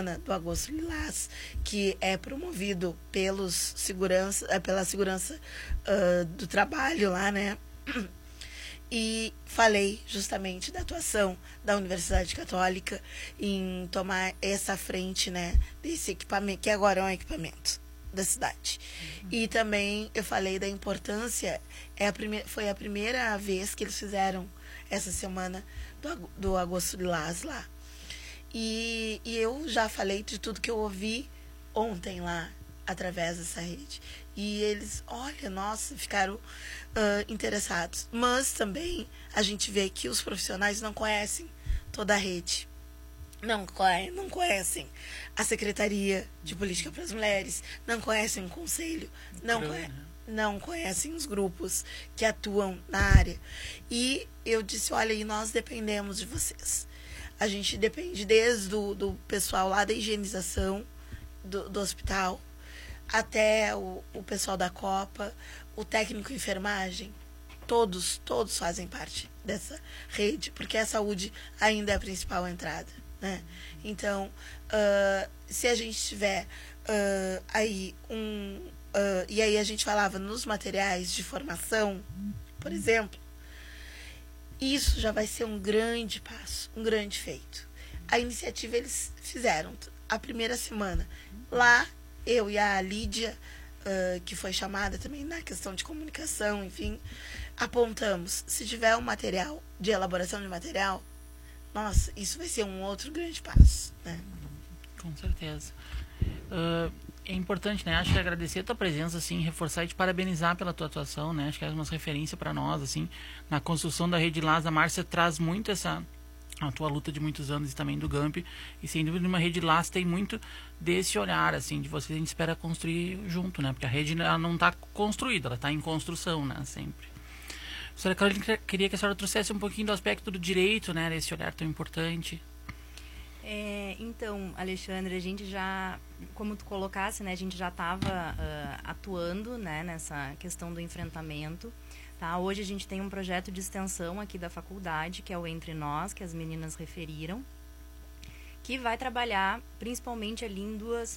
do Agosto Lilás, que é promovido pela segurança do trabalho lá, né? E falei justamente da atuação da Universidade Católica em tomar essa frente, né, desse equipamento, que agora é um equipamento da cidade. E também eu falei da importância, foi a primeira vez que eles fizeram essa semana do Agosto Lilás lá. E eu já falei de tudo que eu ouvi ontem lá, através dessa rede. E eles, olha, nossa, ficaram interessados. Mas também a gente vê que os profissionais não conhecem toda a rede. Não conhecem a Secretaria de Política para as Mulheres, não conhecem o Conselho, não conhecem os grupos que atuam na área. E eu disse, olha, e nós dependemos de vocês. A gente depende desde do pessoal lá da higienização do hospital, até o pessoal da Copa, o técnico de enfermagem, todos fazem parte dessa rede, porque a saúde ainda é a principal entrada, né? Então, se a gente tiver aí e aí a gente falava nos materiais de formação, por exemplo, isso já vai ser um grande passo, um grande feito. A iniciativa eles fizeram a primeira semana. Lá, eu e a Lídia, que foi chamada também na questão de comunicação, enfim, apontamos, se tiver um material, de elaboração de material, nossa, isso vai ser um outro grande passo, né? Com certeza. É importante, né? Acho que agradecer a tua presença, assim, reforçar e te parabenizar pela tua atuação, né? Acho que é uma referência para nós, assim, na construção da Rede Lilás. A Márcia traz muito a tua luta de muitos anos e também do GAMP, e sem dúvida uma Rede Lilás tem muito desse olhar, assim, de vocês, a gente espera construir junto, né? Porque a rede ela não está construída, ela está em construção, né? Sempre. Professora Carolina, queria que a senhora trouxesse um pouquinho do aspecto do direito, né? Desse olhar tão importante. Então, Alexandre, a gente já, como tu colocasse, né, a gente já estava atuando, né, nessa questão do enfrentamento. Tá? Hoje a gente tem um projeto de extensão aqui da faculdade, que é o Entre Nós, que as meninas referiram, que vai trabalhar principalmente ali em duas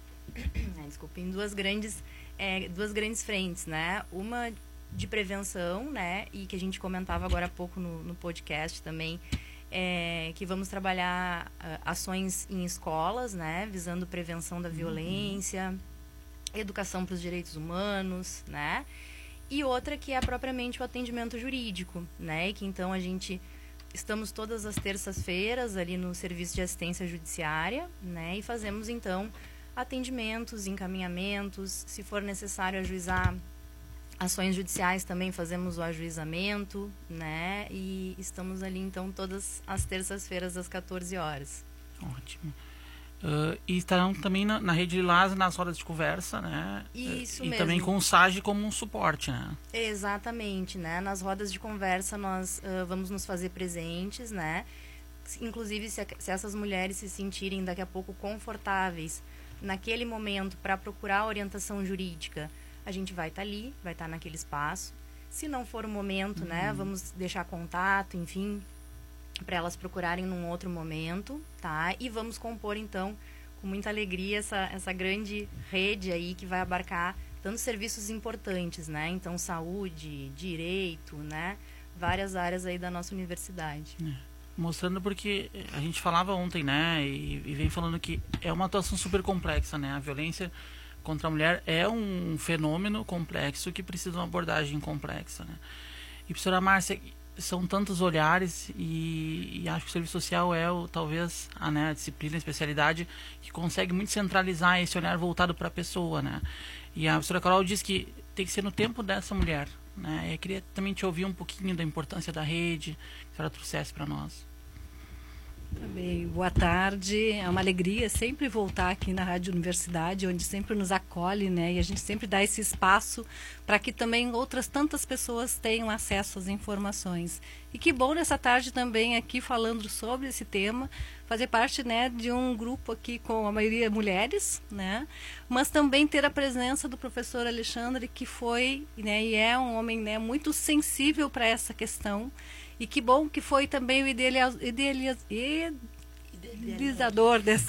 grandes frentes, né? Uma de prevenção, né, e que a gente comentava agora há pouco no podcast também, que vamos trabalhar ações em escolas, né, visando prevenção da violência, educação para os direitos humanos, né, e outra que é propriamente o atendimento jurídico, né, e que então estamos todas as terças-feiras ali no serviço de assistência judiciária, né, e fazemos então atendimentos, encaminhamentos, se for necessário ajuizar ações judiciais, também fazemos o ajuizamento, né? E estamos ali, então, todas as terças-feiras, às 14 horas. Ótimo. E estarão também na Rede Lilás, nas rodas de conversa, né? Isso e mesmo. também com o SAGE como um suporte, né? Exatamente, né? Nas rodas de conversa, nós vamos nos fazer presentes, né? Inclusive, se essas mulheres se sentirem daqui a pouco confortáveis naquele momento para procurar orientação jurídica, a gente vai estar ali, vai estar naquele espaço. Se não for o momento, né, vamos deixar contato, enfim, para elas procurarem num outro momento, tá? E vamos compor, então, com muita alegria, essa grande rede aí que vai abarcar tantos serviços importantes, né? Então, saúde, direito, né? Várias áreas aí da nossa universidade. Mostrando porque a gente falava ontem, né, e vem falando que é uma atuação super complexa, né? A violência contra a mulher é um fenômeno complexo que precisa de uma abordagem complexa, né? E, professora Márcia, são tantos olhares e acho que o serviço social é talvez a disciplina, a especialidade que consegue muito centralizar esse olhar voltado para a pessoa, né? E a professora Carol diz que tem que ser no tempo dessa mulher, né? Eu queria também te ouvir um pouquinho da importância da rede, que a senhora trouxesse para nós. Bem, boa tarde, é uma alegria sempre voltar aqui na Rádio Universidade, onde sempre nos acolhe, né, e a gente sempre dá esse espaço para que também outras tantas pessoas tenham acesso às informações. E que bom nessa tarde também aqui falando sobre esse tema, fazer parte, né, de um grupo aqui com a maioria mulheres, né, mas também ter a presença do professor Alexandre, que foi, né, e é um homem, né, muito sensível para essa questão. E que bom que foi também o idealizador dessa